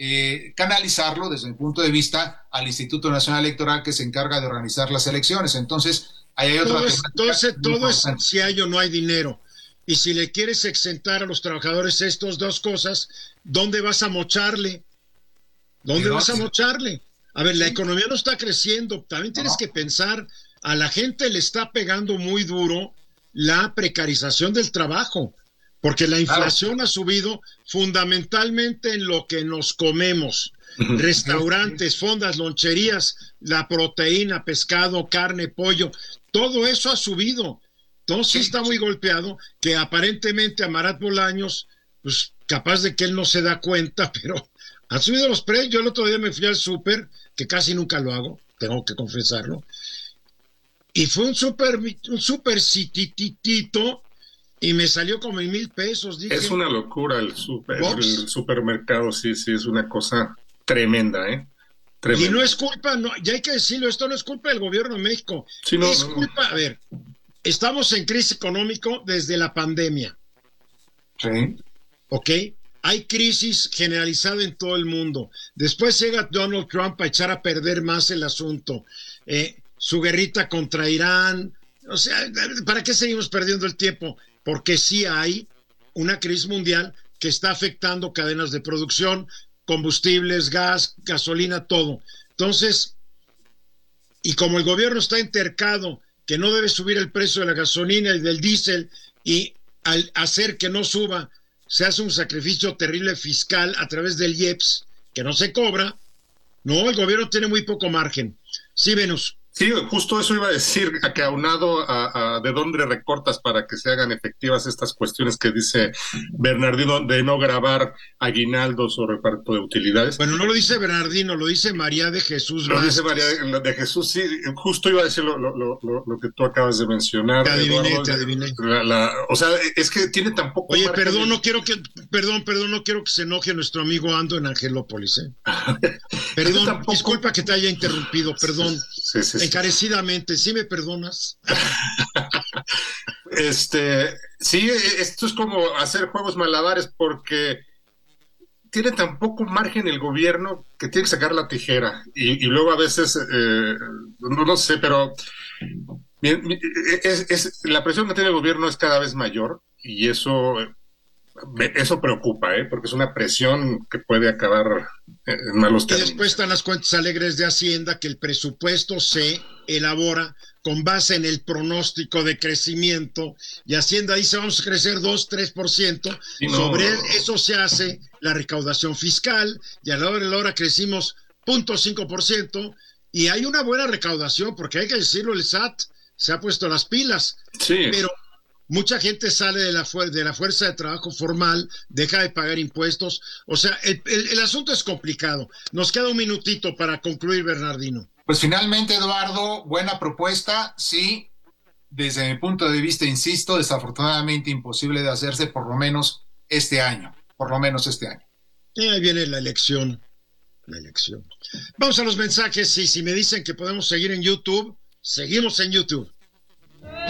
canalizarlo desde mi punto de vista al Instituto Nacional Electoral, que se encarga de organizar las elecciones. Entonces, ahí hay otra todo es si hay o no hay dinero. Y si le quieres exentar a los trabajadores estas dos cosas, ¿dónde vas a mocharle? ¿Dónde vas a mocharle? A ver, la economía no está creciendo. También tienes que pensar, a la gente le está pegando muy duro la precarización del trabajo, porque la inflación ha subido fundamentalmente en lo que nos comemos. Restaurantes, fondas, loncherías, la proteína, pescado, carne, pollo, todo eso ha subido. Entonces sí está muy golpeado, que aparentemente a Marat Bolaños, pues capaz de que él no se da cuenta, pero han subido los precios. Yo el otro día me fui al súper, que casi nunca lo hago, tengo que confesarlo, y fue un súper cititito, y me salió como en 1,000 pesos. Dije, es una locura el supermercado, sí, es una cosa tremenda, tremenda. Y no es culpa, no, ya hay que decirlo, esto no es culpa del gobierno de México, sí, es culpa, a ver, estamos en crisis económico desde la pandemia. Sí. ¿Ok? Hay crisis generalizada en todo el mundo. Después llega Donald Trump a echar a perder más el asunto. Su guerrita contra Irán. O sea, ¿para qué seguimos perdiendo el tiempo? Porque sí hay una crisis mundial que está afectando cadenas de producción, combustibles, gas, gasolina, todo. Entonces, y como el gobierno está entercado que no debe subir el precio de la gasolina y del diésel, y al hacer que no suba, se hace un sacrificio terrible fiscal a través del IEPS, que no se cobra. No, el gobierno tiene muy poco margen. Sí, Venus. Sí, justo eso iba a decir, a que aunado a de dónde recortas para que se hagan efectivas estas cuestiones que dice Bernardino de no grabar aguinaldos o reparto de utilidades. Bueno, no lo dice Bernardino, lo dice María de Jesús Vázquez. Lo dice María de Jesús, sí, justo iba a decir lo que tú acabas de mencionar. Te adiviné. O sea, es que tiene tan poco. Oye, perdón, no quiero que se enoje nuestro amigo Ando en Angelópolis, Perdón, disculpa que te haya interrumpido, perdón. Sí. Encarecidamente, ¿sí me perdonas? Sí, esto es como hacer juegos malabares, porque tiene tan poco margen el gobierno que tiene que sacar la tijera, y luego a veces, no sé, pero la presión que tiene el gobierno es cada vez mayor, y eso preocupa, porque es una presión que puede acabar en malos términos. Y después están las cuentas alegres de Hacienda, que el presupuesto se elabora con base en el pronóstico de crecimiento, y Hacienda dice vamos a crecer 2-3%, sobre eso se hace la recaudación fiscal, y a la hora crecimos 0.5%, y hay una buena recaudación, porque hay que decirlo, el SAT se ha puesto las pilas, pero mucha gente sale de la fuerza de trabajo formal, deja de pagar impuestos. O sea, el asunto es complicado. Nos queda un minutito para concluir, Bernardino. Pues finalmente, Eduardo, buena propuesta. Sí, desde mi punto de vista, insisto, desafortunadamente imposible de hacerse por lo menos este año. Ahí viene la elección. Vamos a los mensajes. Sí, si me dicen que podemos seguir en YouTube, seguimos en YouTube.